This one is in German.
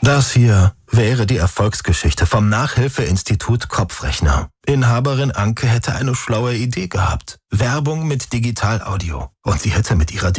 Das hier wäre die Erfolgsgeschichte vom Nachhilfeinstitut Kopfrechner. Inhaberin Anke hätte eine schlaue Idee gehabt. Werbung mit Digitalaudio. Und sie hätte mit ihrer